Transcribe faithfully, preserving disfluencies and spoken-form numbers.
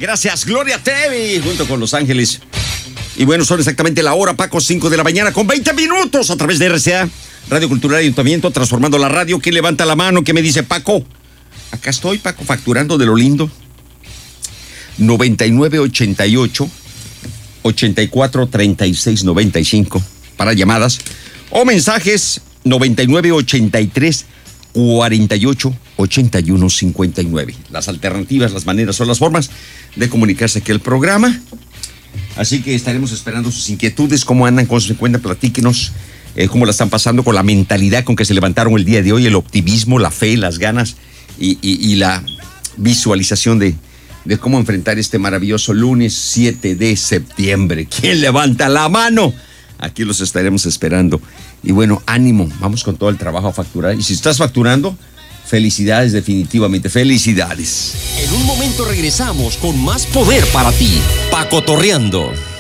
Gracias, Gloria Trevi, junto con Los Ángeles. Y bueno, son exactamente la hora, Paco, cinco de la mañana con veinte minutos a través de R C A, Radio Cultural y Ayuntamiento, transformando la radio. ¿Quién levanta la mano? ¿Qué me dice Paco? Acá estoy, Paco, facturando de lo lindo. noventa y nueve ochenta y ocho, ochenta y cuatro treinta y seis noventa y cinco para llamadas o mensajes noventa y nueve ochenta y tres cuarenta y ocho ochenta y uno cincuenta y nueve. Las alternativas, las maneras o las formas de comunicarse aquí al programa. Así que estaremos esperando sus inquietudes, cómo andan con su cuenta, platíquenos eh, cómo la están pasando con la mentalidad con que se levantaron el día de hoy, el optimismo, la fe, las ganas y, y, y la visualización de, de cómo enfrentar este maravilloso lunes siete de septiembre. ¿Quién levanta la mano? Aquí los estaremos esperando. Y bueno, ánimo, vamos con todo el trabajo a facturar. Y si estás facturando, felicidades, definitivamente, felicidades. En un momento regresamos con más poder para ti, Pacotorreando.